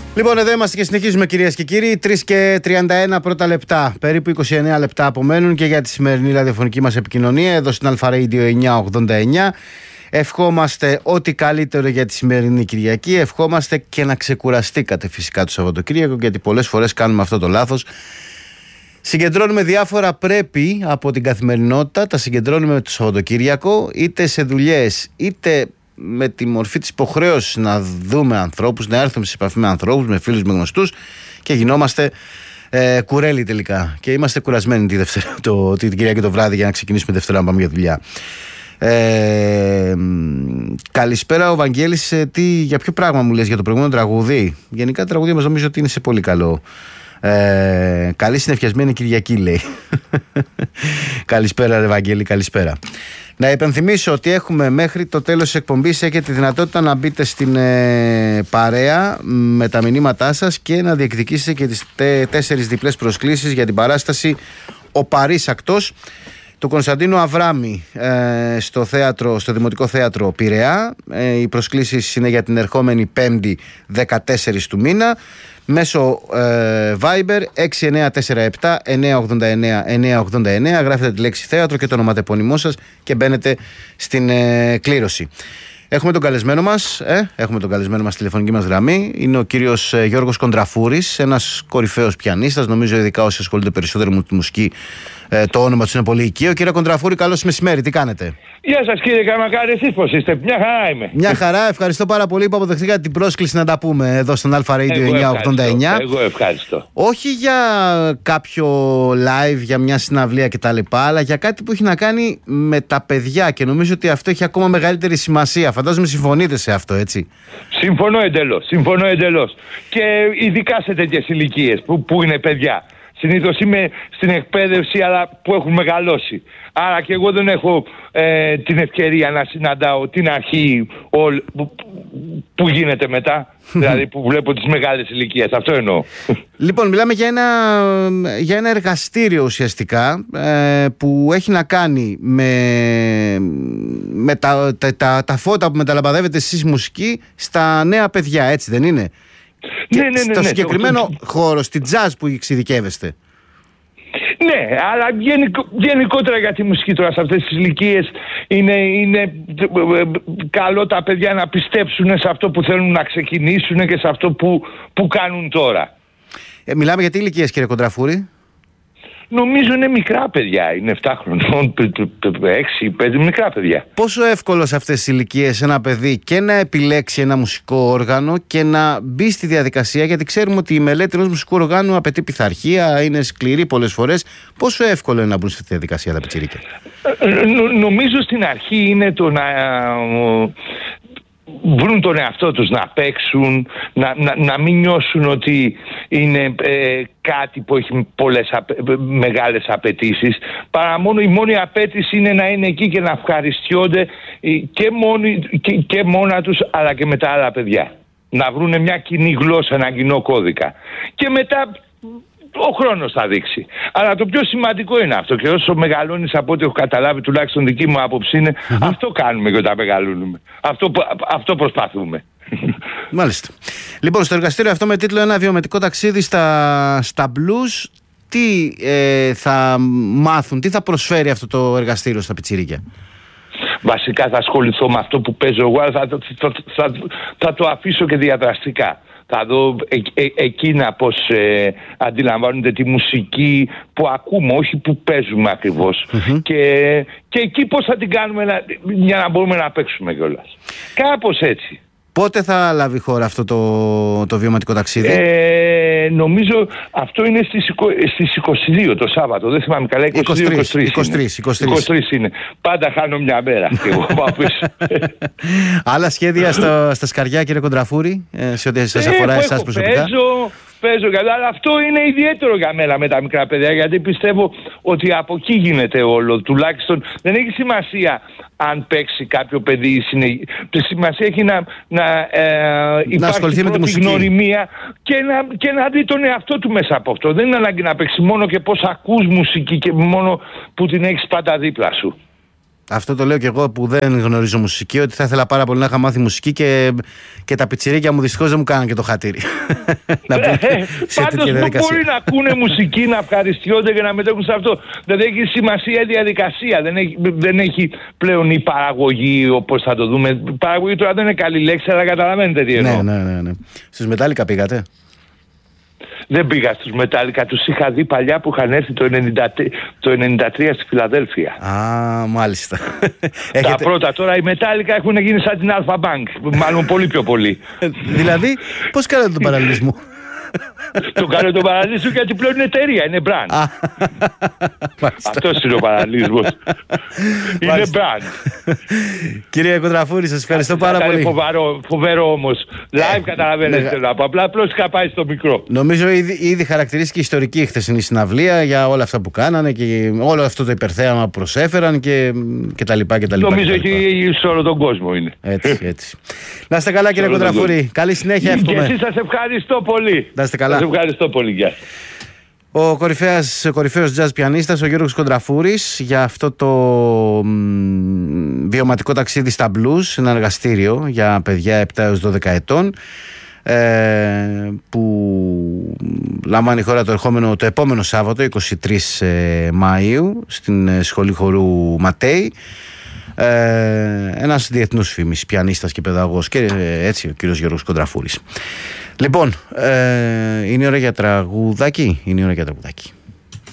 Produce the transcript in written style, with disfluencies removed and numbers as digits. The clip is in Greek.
Λοιπόν, εδώ είμαστε και συνεχίζουμε, κυρίες και κύριοι. 3:31 πρώτα λεπτά. Περίπου 29 λεπτά απομένουν και για τη σημερινή ραδιοφωνική μας επικοινωνία εδώ στην Αλφα Radio 989. Ευχόμαστε ό,τι καλύτερο για τη σημερινή Κυριακή. Ευχόμαστε και να ξεκουραστήκατε φυσικά το Σαββατοκύριακο, γιατί πολλές φορές κάνουμε αυτό το λάθος. Συγκεντρώνουμε διάφορα πρέπει από την καθημερινότητα, τα συγκεντρώνουμε το Σαββατοκύριακο, είτε σε δουλειές, είτε με τη μορφή της υποχρέωσης να δούμε ανθρώπους, να έρθουμε σε επαφή με ανθρώπους, με φίλους, με γνωστούς, και γινόμαστε κουρέλι τελικά. Και είμαστε κουρασμένοι την Κυριακή το βράδυ για να ξεκινήσουμε Δευτέρα να πάμε για δουλειά. Καλησπέρα, ο Βαγγέλης. Για ποιο πράγμα μου λες, για το προηγούμενο τραγούδι? Γενικά το τραγούδι μας νομίζω ότι είναι σε πολύ καλό. Καλή συνεφιασμένη Κυριακή, λέει. Καλησπέρα, ρε Βαγγέλη, καλησπέρα. Να υπενθυμίσω ότι έχουμε μέχρι το τέλος της εκπομπής, έχετε τη δυνατότητα να μπείτε στην παρέα με τα μηνύματά σας και να διεκδικήσετε και τις 4 διπλές προσκλήσεις για την παράσταση «Ο Παρίς Ακτός» του Κωνσταντίνου Αβράμη στο Δημοτικό Θέατρο Πειραιά. Οι προσκλήσεις είναι για την ερχόμενη Πέμπτη 14 του μήνα. Μέσω Viber 6947 989 989. Γράφετε τη λέξη θέατρο και το ονοματεπώνυμό σας και μπαίνετε στην κλήρωση. Έχουμε τον καλεσμένο μας, στη τηλεφωνική μας γραμμή. Είναι ο κύριος Γιώργος Κοντραφούρης, ένας κορυφαίος πιανίστας. Νομίζω ειδικά όσοι ασχολούνται περισσότερο με τη μουσική, το όνομα του είναι πολύ οικείο. Κύριε Κοντραφούρη, καλώς μεσημέρι, τι κάνετε? Γεια σας κύριε Καμακάρη, εσείς πώς είστε? Μια χαρά είμαι. Μια χαρά, ευχαριστώ πάρα πολύ που αποδεχτήκατε την πρόσκληση να τα πούμε εδώ στον Αλφα Radio 989. Εγώ ευχαριστώ. Όχι για κάποιο live, για μια συναυλία κτλ., αλλά για κάτι που έχει να κάνει με τα παιδιά, και νομίζω ότι αυτό έχει ακόμα μεγαλύτερη σημασία. Φαντάζομαι συμφωνείτε σε αυτό, έτσι? Συμφωνώ εντελώς. Και ειδικά σε τέτοιες ηλικίες που είναι παιδιά. Συνήθως είμαι στην εκπαίδευση, αλλά που έχουν μεγαλώσει. Άρα και εγώ δεν έχω την ευκαιρία να συναντάω την αρχή που γίνεται μετά. Δηλαδή που βλέπω τις μεγάλες ηλικίες. Αυτό εννοώ. Λοιπόν, μιλάμε για ένα εργαστήριο ουσιαστικά που έχει να κάνει με τα φώτα που μεταλαμπαδεύετε εσείς μουσική στα νέα παιδιά, έτσι δεν είναι? Ναι. Στο συγκεκριμένο χώρο, στην jazz που εξειδικεύεστε. Ναι, αλλά γενικότερα για τη μουσική τώρα σε αυτές τις ηλικίες είναι καλό τα παιδιά να πιστέψουν σε αυτό που θέλουν να ξεκινήσουν και σε αυτό που κάνουν τώρα. Μιλάμε για τι ηλικίες, κύριε Κοντραφούρη? Νομίζω είναι μικρά παιδιά, είναι 7 χρονών, 6-5, μικρά παιδιά. Πόσο εύκολο σε αυτές τις ηλικίες ένα παιδί και να επιλέξει ένα μουσικό όργανο και να μπει στη διαδικασία, γιατί ξέρουμε ότι η μελέτη ενός μουσικού οργάνου απαιτεί πειθαρχία, είναι σκληρή πολλές φορές. Πόσο εύκολο είναι να μπουν στη διαδικασία τα πιτσιρίκια? Νομίζω στην αρχή είναι το να βρουν τον εαυτό τους, να παίξουν, να μην νιώσουν ότι είναι κάτι που έχει μεγάλες απαιτήσεις. Παρά μόνο η μόνη απέτηση είναι να είναι εκεί και να ευχαριστιόνται και μόνα τους, αλλά και με τα άλλα παιδιά. Να βρουν μια κοινή γλώσσα, ένα κοινό κώδικα. Και μετά ο χρόνος θα δείξει. Αλλά το πιο σημαντικό είναι αυτό. Και όσο μεγαλώνεις, από ό,τι έχω καταλάβει, τουλάχιστον δική μου άποψη είναι, αυτό κάνουμε και όταν μεγαλώνουμε. Αυτό προσπαθούμε. Μάλιστα. Λοιπόν, στο εργαστήριο αυτό με τίτλο «Ένα βιωματικό ταξίδι στα blues», τι θα μάθουν, τι θα προσφέρει αυτό το εργαστήριο στα πιτσιρίκια? Βασικά θα ασχοληθώ με αυτό που παίζω εγώ, αλλά θα το αφήσω και διαδραστικά. Θα δω εκείνα πώς αντιλαμβάνονται τη μουσική που ακούμε, όχι που παίζουμε ακριβώς. Και εκεί πώς θα την κάνουμε για να μπορούμε να παίξουμε κιόλας. Κάπως έτσι. Πότε θα λάβει χώρα αυτό το βιωματικό ταξίδι? Νομίζω αυτό είναι στις 22 το Σάββατο. Δεν θυμάμαι καλά. 23 είναι. Πάντα χάνω μια μέρα. Άλλα σχέδια στα σκαριά, κύριε Κοντραφούρη, σε ό,τι σας αφορά εσάς προσωπικά? Παίζω καλά, αλλά αυτό είναι ιδιαίτερο για μένα με τα μικρά παιδιά, γιατί πιστεύω ότι από εκεί γίνεται όλο. Τουλάχιστον δεν έχει σημασία αν παίξει κάποιο παιδί. Τη σημασία έχει να υπάρχει πρώτη γνωριμία και να δει τον εαυτό του μέσα από αυτό. Δεν είναι ανάγκη να παίξει μόνο και πώς ακούς μουσική και μόνο που την έχεις πάντα δίπλα σου. Αυτό το λέω και εγώ που δεν γνωρίζω μουσική, ότι θα ήθελα πάρα πολύ να είχα μάθει μουσική και τα πιτσιρίκια μου δυστυχώς δεν μου κάναν και το χατήρι. Πάντως μπορεί να ακούνε μουσική, να ευχαριστιόνται και να μετέχουν σε αυτό. Δεν έχει σημασία η διαδικασία. Δεν έχει πλέον η παραγωγή, όπως θα το δούμε. Η παραγωγή τώρα δεν είναι καλή λέξη, αλλά καταλαβαίνετε τι εννοώ. Ναι. Στους Metallica πήγατε? Δεν πήγα στους Metallica, τους είχα δει παλιά που είχαν έρθει το 1993 στη Φιλαδέλφια. Μάλιστα. Τα πρώτα, τώρα οι Metallica έχουν γίνει σαν την Alpha Bank, μάλλον πολύ πιο πολύ. Δηλαδή, πώς κάνατε τον παραλληλισμό? Το κάνω τον παραλληλισμό γιατί πλέον είναι εταιρεία, είναι brand. Αυτός είναι ο παραλληλισμός. Είναι brand. Κύριε Κοντραφούρη, σας ευχαριστώ πάρα πολύ. Είναι φοβερό όμως. Live καταλαβαίνετε να πω. Απλώς είχα πάει στο μικρό. Νομίζω ήδη χαρακτηρίστηκε η ιστορική χθεσινή συναυλία για όλα αυτά που κάνανε και όλο αυτό το υπερθέαμα που προσέφεραν και τα λοιπά. Νομίζω ότι σε όλο τον κόσμο είναι. Έτσι. Να είστε καλά, κύριε Κοντραφούρη. Καλή συνέχεια, εύχομαι. Και εσείς σας ευχαριστώ πολύ. Να είστε καλά. Σας ευχαριστώ πολύ. Γεια. Ο κορυφαίος jazz πιανίστας, ο Γιώργος Κοντραφούρης, για αυτό το βιωματικό ταξίδι στα blues, ένα εργαστήριο για παιδιά 7 έως 12 ετών, που λαμβάνει η χώρα το επόμενο Σάββατο, 23 Μαΐου, στην Σχολή Χορού Ματέι. Ένας διεθνούς φήμης πιανίστας και παιδαγωγός, και έτσι ο κύριος Γιώργος Κοντραφούρης. Λοιπόν, είναι η ώρα για τραγουδάκι.